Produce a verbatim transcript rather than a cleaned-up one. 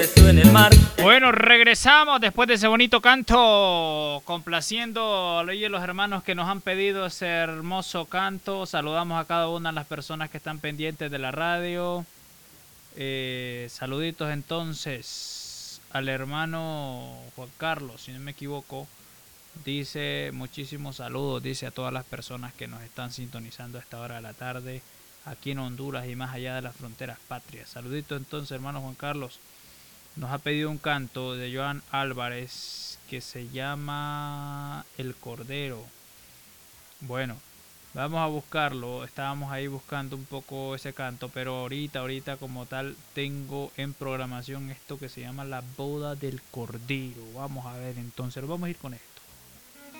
en el mar. Bueno, regresamos después de ese bonito canto, complaciendo a los hermanos que nos han pedido ese hermoso canto. Saludamos a cada una de las personas que están pendientes de la radio. Eh, saluditos entonces al hermano Juan Carlos, si no me equivoco. Dice muchísimos saludos, dice a todas las personas que nos están sintonizando a esta hora de la tarde, aquí en Honduras y más allá de las fronteras patrias. Saluditos entonces, hermano Juan Carlos. Nos ha pedido un canto de Joan Álvarez que se llama El Cordero. Bueno, vamos a buscarlo. Estábamos ahí buscando un poco ese canto, pero ahorita, ahorita como tal, tengo en programación esto que se llama La Boda del Cordero. Vamos a ver entonces, vamos a ir con él.